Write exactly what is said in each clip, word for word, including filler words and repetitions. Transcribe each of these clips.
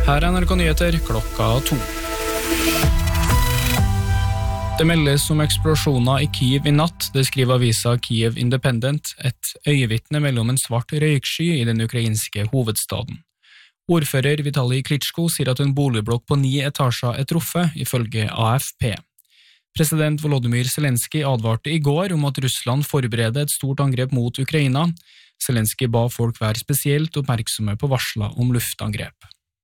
Her er N R K Nyheter klokka to. Det meldes om eksplosjoner i Kyiv i natt, det skriver avisa Kyiv Independent, et øyevittne mellom en svart røyksky i den ukrainske hovedstaden. Ordfører Vitali Klitschko sier at en boligblokk på ni etasjer er truffet, ifølge A F P. President Volodymyr Zelensky advarte i går om at Russland forbereder et stort angrep mot Ukraina. Zelensky ba folk være spesielt oppmerksomme på varsler om luftangrep.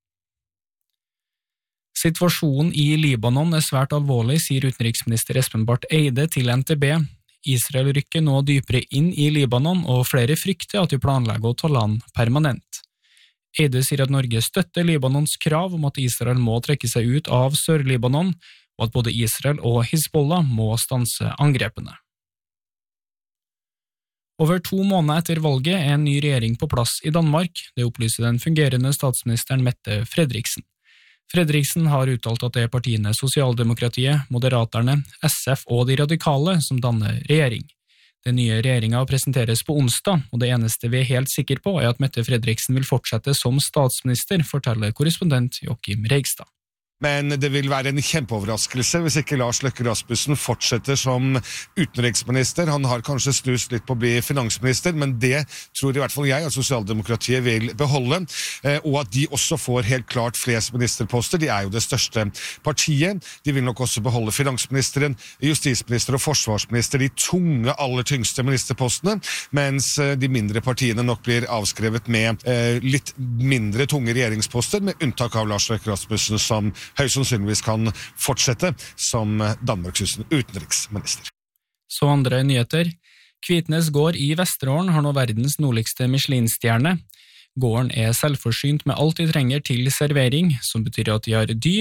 Situasjonen i Libanon er svært alvorlig, sier utenriksminister Espen Barth Eide til N T B. Israel rykker nå dypere inn i Libanon, og flere frykter at de planlegger å ta land permanent. Eide sier at Norge støtter Libanons krav om at Israel må trekke seg ut av Sør-Libanon, og at både Israel og Hizbollah må stanse angrepene. Over to måneder etter valget er en ny regjering på plass i Danmark, det opplyser den fungerende statsministeren Mette Fredriksen. Fredriksen har uttalt at det er partiene Sosialdemokratiet, Moderaterne, S F og De Radikale som danner regjering. Den nye regjeringen presenteres på onsdag, og det eneste vi er helt sikre på er at Mette Fredriksen vil fortsette som statsminister, forteller korrespondent Joachim Reigstad. Men det vil være en kjempeoverraskelse hvis ikke Lars Løkke Rasmussen fortsetter som utenriksminister. Han har kanskje snust litt på å bli finansminister, men det tror i hvert fall jeg at Sosialdemokratiet vil beholde, og at de også får helt klart flest ministerposter. De er jo det største partiet. De vil nok også beholde finansministeren, justisminister og forsvarsminister, de tunge, aller tyngste ministerpostene, mens de mindre partiene nok blir avskrevet med litt mindre tunge regjeringsposter, med unntak av Lars Løkke Rasmussen som høyst sannsynligvis kan fortsette som Danmarks utenriksminister. Så andre nyheter. Kvitnes gård i Vesterålen har nå verdens nordligste Michelin-stjerne. Gården er selvforsynt med alt de trenger til servering, som betyr at de har dyr